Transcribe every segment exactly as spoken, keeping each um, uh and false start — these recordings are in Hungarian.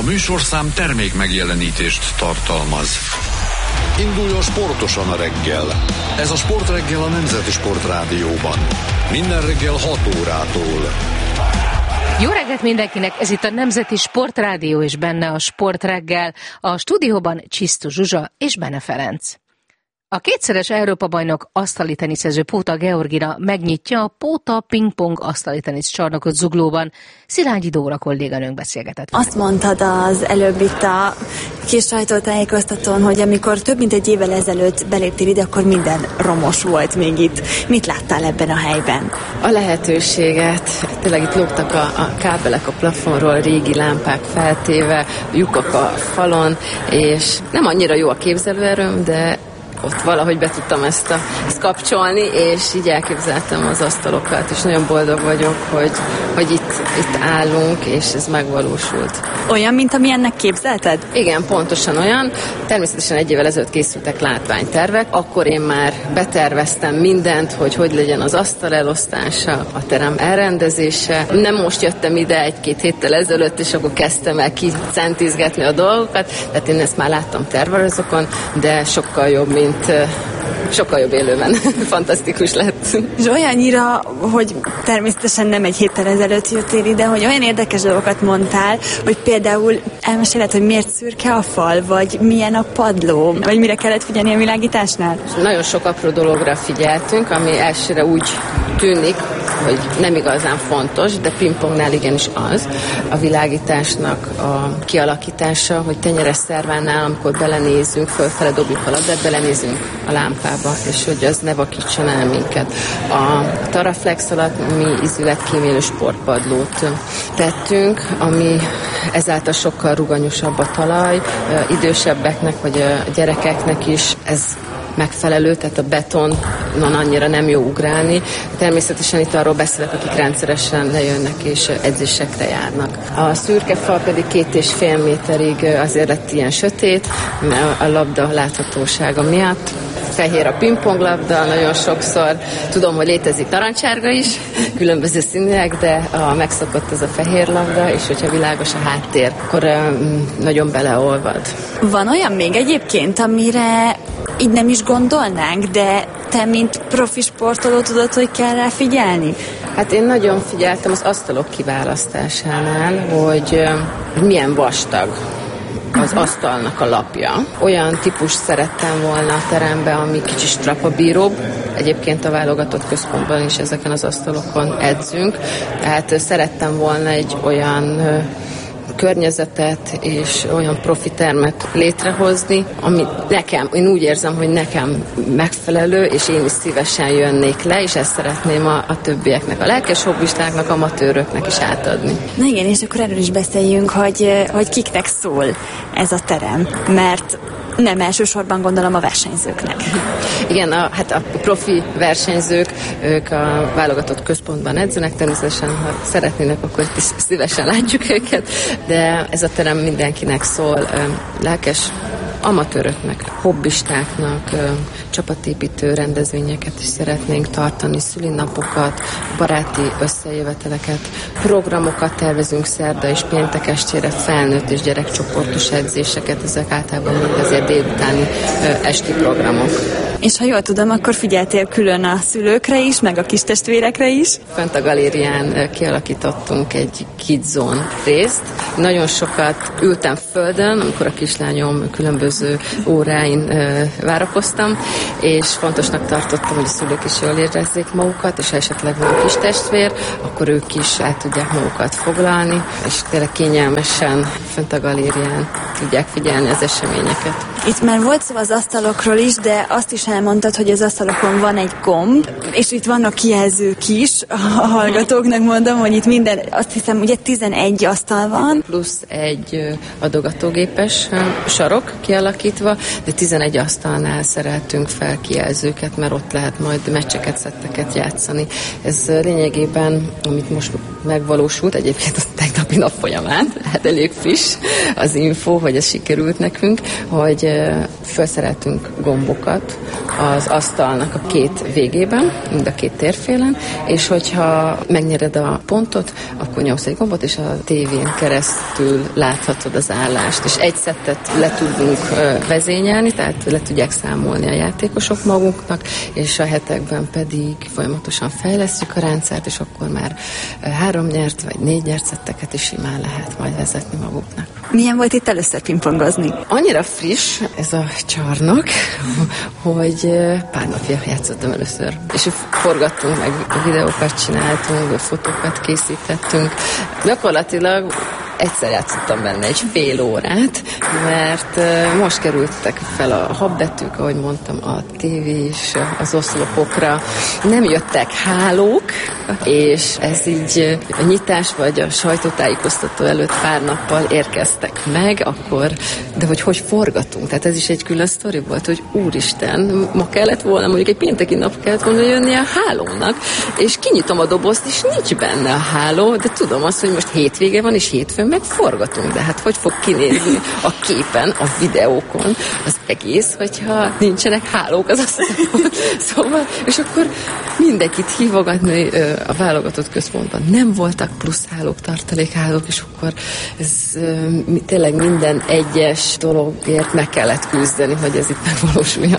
A műsorszám termék megjelenítést tartalmaz. Induljon sportosan a reggel. Ez a Sportreggel a Nemzeti Sportrádióban. Minden reggel hat órától. Jó reggelt mindenkinek, ez itt a Nemzeti Sportrádió és benne a Sportreggel. A stúdióban Csisztu Zsuzsa és Bene Ferenc. A kétszeres Európa-bajnok asztali teniszező Póta Georgina megnyitja a Póta Pingpong asztali tenisz csarnokot Zuglóban. Szilágyi Dóra kolléganőnk beszélgetett. Azt mondtad az előbb itt a kis sajtótájékoztatón, hogy amikor több mint egy évvel ezelőtt beléptél ide, akkor minden romos volt még itt. Mit láttál ebben a helyben? A lehetőséget. Tényleg itt lógtak a, a kábelek a plafonról, régi lámpák feltéve, lyukak a falon, és nem annyira jó a képzelőerőm, de ott valahogy be tudtam ezt, a, ezt kapcsolni, és így elképzeltem az asztalokat, és nagyon boldog vagyok, hogy, hogy itt, itt állunk, és ez megvalósult. Olyan, mint amilyennek képzelted? Igen, pontosan olyan. Természetesen egy évvel ezelőtt készültek látványtervek, akkor én már beterveztem mindent, hogy hogy legyen az asztal elosztása, a terem elrendezése. Nem most jöttem ide egy-két héttel ezelőtt, és akkor kezdtem el kicentizgetni a dolgokat, tehát én ezt már láttam tervrajzokon, de sokkal jobb, mint sokkal jobb élőben. Fantasztikus lett. És olyannyira, hogy természetesen nem egy héttel ezelőtt jöttél ide, hogy olyan érdekes dolgokat mondtál, hogy például elmeséled, hogy miért szürke a fal, vagy milyen a padló, vagy mire kellett figyelni a világításnál? Nagyon sok apró dologra figyeltünk, ami elsőre úgy tűnik, hogy nem igazán fontos, de pingpongnál igenis az. A világításnak a kialakítása, hogy tenyeres szervánál, amikor belenézünk, fölfele dobjuk a labdát, belenézünk a lámpába, és hogy az ne vakítson el minket. A Taraflex alatt mi ízületkímélő sportpadlót tettünk, ami ezáltal sokkal rugalmasabb a talaj, idősebbeknek vagy a gyerekeknek is ez megfelelő, tehát a betonon annyira nem jó ugrálni. Természetesen itt arról beszélek, akik rendszeresen lejönnek és edzésekre járnak. A szürke fal pedig két és fél méterig azért lett ilyen sötét, mert a labda láthatósága miatt. Fehér a pingponglabda, nagyon sokszor tudom, hogy létezik narancsárga is, különböző színűek, de a megszokott ez a fehér labda, és hogyha világos a háttér, akkor um, nagyon beleolvad. Van olyan még egyébként, amire így nem is gondolnánk, de te, mint profi sportoló tudod, hogy kell rá figyelni? Hát én nagyon figyeltem az asztalok kiválasztásánál, hogy, hogy milyen vastag az asztalnak a lapja. Olyan típus szerettem volna a terembe, ami kicsit strapabíróbb. Egyébként a válogatott központban is ezeken az asztalokon edzünk. Tehát szerettem volna egy olyan környezetet és olyan profi termet létrehozni, ami nekem, én úgy érzem, hogy nekem megfelelő, és én is szívesen jönnék le, és ezt szeretném a, a többieknek, a lelkes hobbistáknak, amatőröknek is átadni. Na igen, és akkor erről is beszéljünk, hogy, hogy kiknek szól ez a terem, mert nem elsősorban gondolom a versenyzőknek. Igen, a, hát a profi versenyzők, ők a válogatott központban edzenek, természetesen, ha szeretnének, akkor is szívesen látjuk őket, de ez a terem mindenkinek szól, lelkes amatőröknek, hobbistáknak, csapatépítő rendezvényeket is szeretnénk tartani, szülinapokat, baráti összejöveteleket, programokat tervezünk szerda és péntek estére, felnőtt és gyerekcsoportos edzéseket, ezek általában mind azért délutáni esti programok. És ha jól tudom, akkor figyeltél külön a szülőkre is, meg a kistestvérekre is? Fönt a galérián kialakítottunk egy kids zone részt. Nagyon sokat ültem földön, amikor a kislányom különböző óráin várakoztam, és fontosnak tartottam, hogy a szülők is jól érezzék magukat, és ha esetleg van kis testvér, akkor ők is el tudják magukat foglalni, és tényleg kényelmesen fönt a galérián tudják figyelni az eseményeket. Itt már volt szó az asztalokról is, de azt is elmondtad, hogy az asztalokon van egy gomb, és itt vannak kijelzők is, a hallgatóknak mondom, hogy itt minden, azt hiszem, ugye tizenegy asztal van. Plusz egy adogatógépes sarok kialakítva, de tizenegy asztalnál szereltünk fel kijelzőket, mert ott lehet majd meccseket, szetteket játszani. Ez lényegében, amit most megvalósult, egyébként a tegnapi nap folyamán, hát elég friss az info, hogy ez sikerült nekünk, hogy felszereltünk gombokat az asztalnak a két végében, mind a két térfélen, és hogyha megnyered a pontot, akkor nyomsz egy gombot, és a tévén keresztül láthatod az állást, és egy szettet le tudunk vezényelni, tehát le tudják számolni a játékosok maguknak, és a hetekben pedig folyamatosan fejlesztjük a rendszert, és akkor már három nyert, vagy négy nyert szetteket is simán lehet majd vezetni maguknak. Milyen volt itt először pingpongozni? Annyira friss ez a csarnok, hogy pár napja játszottam először. És forgattunk meg, videókat csináltunk, fotókat készítettünk. Gyakorlatilag egyszer játszottam benne egy fél órát, mert most kerültek fel a habbetűk, ahogy mondtam, a tévé és az oszlopokra. Nem jöttek hálók, és ez így a nyitás vagy a sajtótájékoztató előtt pár nappal érkeztek meg, akkor, de hogy hogy forgatunk, tehát ez is egy külön sztori volt, hogy úristen, ma kellett volna, mondjuk egy pénteki nap kellett volna jönni a hálónak, és kinyitom a dobozt, és nincs benne a háló, de tudom azt, hogy most hétvége van, és hétfőn meg forgatunk, de hát hogy fog kinézni a képen, a videókon az egész, hogyha nincsenek hálók az asztalon. Szóval, és akkor mindenkit hívogatni a válogatott központban. Nem voltak plusz hálók, tartalékhálók, és akkor ez tényleg minden egyes dologért meg kellett küzdeni, hogy ez itt megvalósuljon.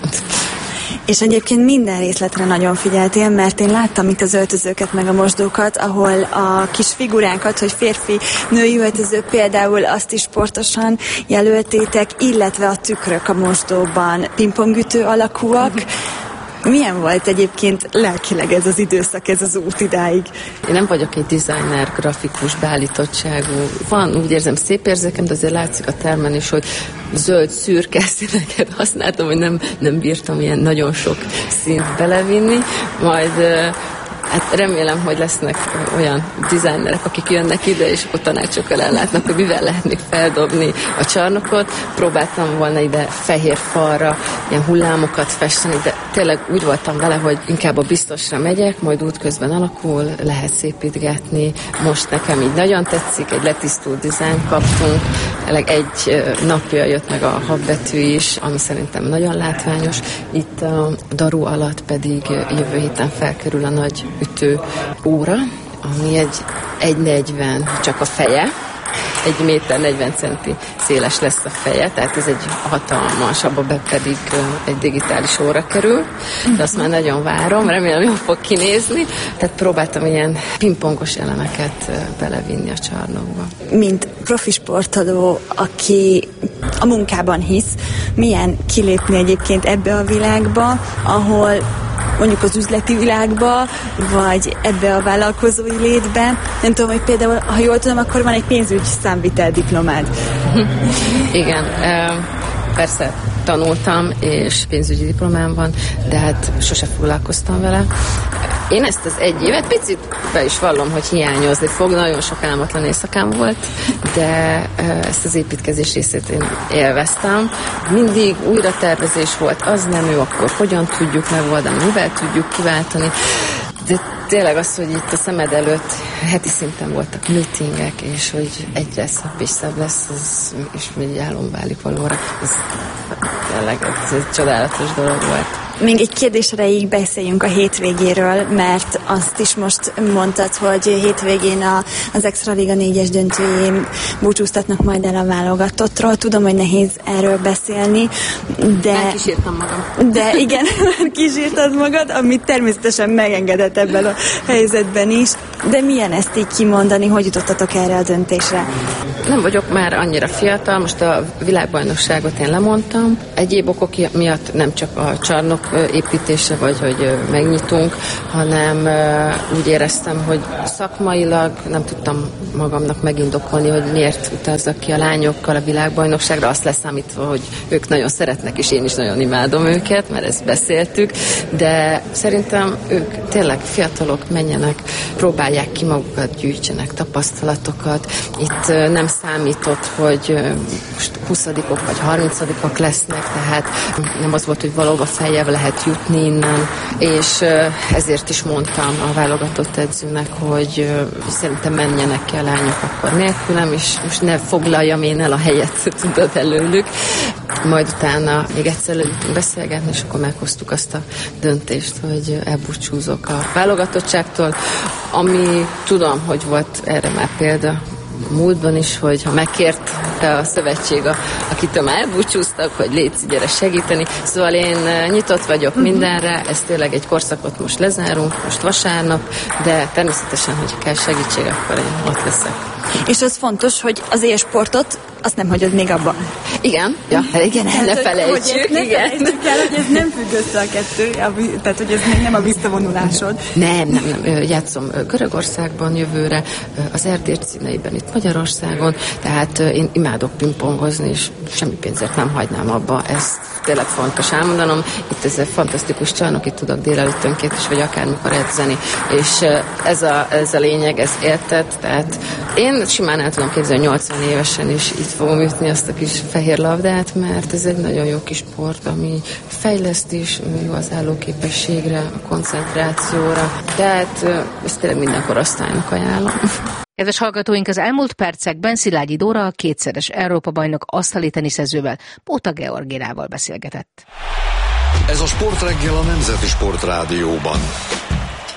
És egyébként minden részletre nagyon figyeltél, mert én láttam itt az öltözőket, meg a mosdókat, ahol a kis figurákat, hogy férfi, női öltöző, például azt is sportosan jelöltétek, illetve a tükrök a mosdóban pingpongütő alakúak. Milyen volt egyébként lelkileg ez az időszak, ez az út idáig? Én nem vagyok egy designer, grafikus, beállítottságú. Van, úgy érzem, szép érzékem, de azért látszik a termen is, hogy zöld, szürke színeket használtam, hogy nem, nem bírtam ilyen nagyon sok színt belevinni. Majd hát remélem, hogy lesznek olyan designerek, akik jönnek ide, és akkor tanácsokkal ellátnak, hogy mivel lehet még feldobni a csarnokot. Próbáltam volna ide fehér falra ilyen hullámokat festeni, de tényleg úgy voltam vele, hogy inkább a biztosra megyek, majd útközben alakul, lehet szépítgetni. Most nekem így nagyon tetszik, egy letisztult dizájnt kaptunk. Tényleg egy napja jött meg a habbetű is, ami szerintem nagyon látványos. Itt a daru alatt pedig jövő héten felkerül a nagy ütő óra, ami egy egy negyven csak a feje, egy méter negyven centi széles lesz a feje, tehát ez egy hatalmas, abba be pedig egy digitális óra kerül, de azt már nagyon várom, remélem jól fog kinézni, tehát próbáltam ilyen pingpongos elemeket belevinni a csarnokba. Mint profi sportoló, aki a munkában hisz, milyen kilépni egyébként ebbe a világba, ahol mondjuk az üzleti világba, vagy ebbe a vállalkozói létbe. Nem tudom, hogy például, ha jól tudom, akkor van egy pénzügyi számvitel diplomád. Igen, persze tanultam, és pénzügyi diplomám van, de hát sose foglalkoztam vele. Én ezt az egy évet picit be is vallom, hogy hiányozni fog, nagyon sok álmatlan éjszakám volt, de ezt az építkezés részét én élveztem. Mindig újra tervezés volt, az nem jó, akkor hogyan tudjuk megoldani, mivel tudjuk kiváltani. De tényleg az, hogy itt a szemed előtt heti szinten voltak meetingek, és hogy egyre szebb és szebb lesz, az, és még álom válik valóra. Ez tényleg ez egy csodálatos dolog volt. Még egy kérdés erejéig beszéljünk a hétvégéről, mert azt is most mondtad, hogy hétvégén a, az Extra Liga négyes döntőjén búcsúztatnak majd el a válogatottról. Tudom, hogy nehéz erről beszélni, de... Megkísértem magam. De igen, kísírtad magad, amit természetesen megengedett ebben a helyzetben is. De milyen ezt így kimondani, hogy jutottatok erre a döntésre? Nem vagyok már annyira fiatal, most a világbajnokságot én lemondtam. Egyéb okok miatt nem csak a csarnok építése, vagy hogy megnyitunk, hanem úgy éreztem, hogy szakmailag nem tudtam magamnak megindokolni, hogy miért utazzak ki a lányokkal a világbajnokságra, azt leszámítva, hogy ők nagyon szeretnek, és én is nagyon imádom őket, mert ezt beszéltük, de szerintem ők tényleg fiatalok, menjenek, próbálják ki magukat, gyűjtsenek tapasztalatokat. Itt nem számított, hogy most huszadikok vagy harmincadikok lesznek, tehát nem az volt, hogy valóban feljebb lehet jutni innen, és ezért is mondtam a válogatott edzőnek, hogy szerintem menjenek ki a lányok akkor nélkülem, és most ne foglaljam én el a helyet, tudod, előlük. Majd utána még egyszer leültünk beszélgetni, és akkor meghoztuk azt a döntést, hogy elbúcsúzok a válogatottságtól, ami tudom, hogy volt erre már példa múltban is, hogy ha megkért a szövetség, a, akitől már elbúcsúztak, hogy légy, gyere segíteni. Szóval én nyitott vagyok mindenre, ez tényleg egy korszakot most lezárunk, most vasárnap, de természetesen, hogy kell segítség, akkor én ott leszek. És az fontos, hogy az élsportot azt nem hagyod még abba. Igen, ja, igen, el ne felejtsük. Ne igen. felejtsük el, hogy ez nem függ össze a kettő, tehát hogy ez még nem a visszavonulásod. Nem, nem, nem. Játszom Görögországban jövőre, az Erdély színeiben itt Magyarországon, tehát én imádok pingpongozni, és semmi pénzért nem hagynám abba. Ez tényleg fontos elmondanom. Itt ez egy fantasztikus csarnok, itt tudok délelőttönként is, vagy akármikor edzeni, és ez a, ez a lényeg, ez éltet, tehát én simán el tudom képzelni, nyolcvan évesen is így fogom ütni azt a kis fehér labdát, mert ez egy nagyon jó kis sport, ami fejlesztés, jó az állóképességre, a koncentrációra, tehát ezt tényleg minden korosztálynak ajánlom. Kedves hallgatóink, az elmúlt percekben Szilágyi Dóra, a kétszeres Európa-bajnok asztali teniszezővel, Póta Georginával beszélgetett. Ez a Sportreggel a Nemzeti Sport Rádióban.